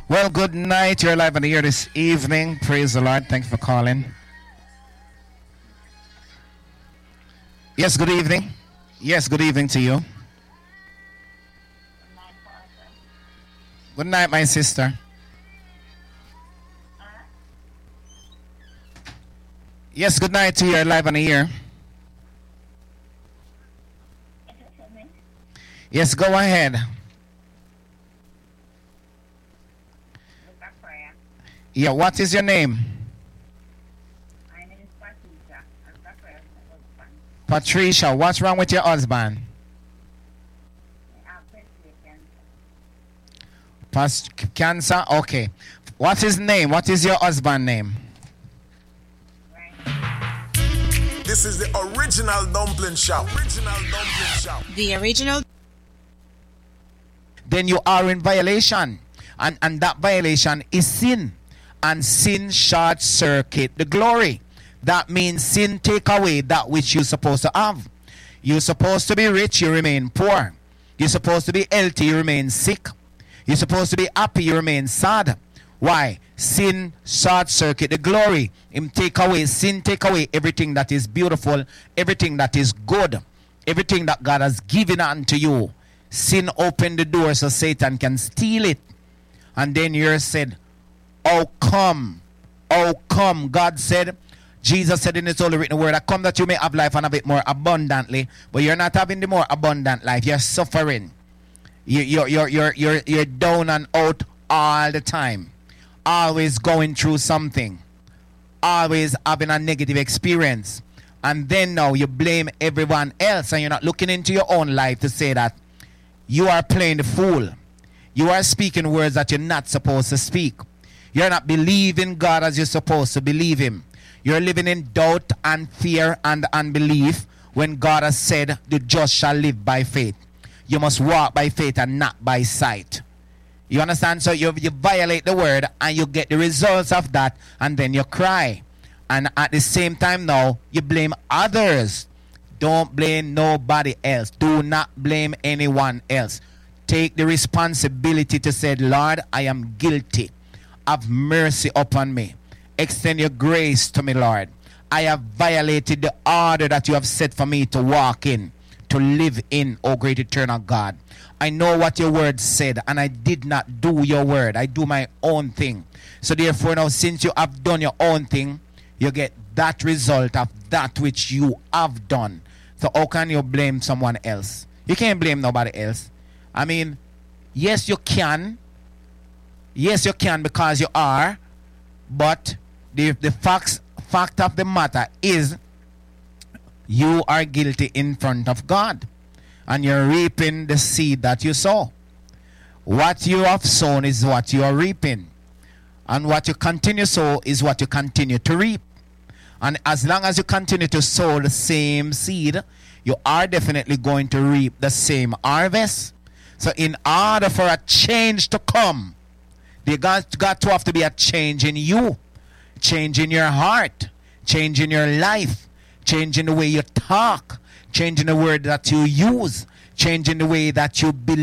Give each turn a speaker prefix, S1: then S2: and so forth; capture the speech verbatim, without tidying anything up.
S1: Well, good night. You're live on the air this evening. Praise the Lord. Thank you for calling. Yes, good evening. Yes, good evening to you. Good night, my sister. Yes, good night to you. You're live on the air. Yes, go ahead. Yeah, what is your name?
S2: My name is Patricia. I'm not prayer with my husband.
S1: Patricia, what's wrong with your husband?
S2: I have prostate cancer.
S1: Pas- cancer? Okay. What's his name? What is your husband's name?
S2: Right?
S3: This is the original dumpling shop. Original dumpling shop.
S4: The original.
S1: Then you are in violation. And, and that violation is sin. And sin short circuit the glory. That means sin take away that which you're supposed to have. You're supposed to be rich, you remain poor. You're supposed to be healthy, you remain sick. You're supposed to be happy, you remain sad. Why? Sin short circuit the glory. Him take away, sin take away everything that is beautiful, everything that is good, everything that God has given unto you. Sin opened the door so Satan can steal it. And then you're said, how come? How come? God said, Jesus said in his holy written word, I come that you may have life and have it more abundantly. But you're not having the more abundant life. You're suffering. You, you're, you're, you're, you're, you're down and out all the time. Always going through something. Always having a negative experience. And then now you blame everyone else and you're not looking into your own life to say that you are playing the fool. You are speaking words that you're not supposed to speak. You're not believing God as you're supposed to believe him. You're living in doubt and fear and unbelief when God has said the just shall live by faith. You must walk by faith and not by sight. You understand? So you, you violate the word and you get the results of that and then you cry. And at the same time now, you blame others. Don't blame nobody else. Do not blame anyone else. Take the responsibility to say, Lord, I am guilty. Have mercy upon me. Extend your grace to me, Lord. I have violated the order that you have set for me to walk in, to live in, O great eternal God. I know what your word said, and I did not do your word. I do my own thing. So therefore now, since you have done your own thing, you get that result of that which you have done. So how can you blame someone else? You can't blame nobody else. I mean, yes, you can. Yes, you can because you are. But the, the facts, fact of the matter is you are guilty in front of God. And you're reaping the seed that you sow. What you have sown is what you are reaping. And what you continue to sow is what you continue to reap. And as long as you continue to sow the same seed, you are definitely going to reap the same harvest. So in order for a change to come, there got, got to have to be a change in you. Change in your heart. Change in your life. Change in the way you talk. Change in the word that you use. Change in the way that you believe.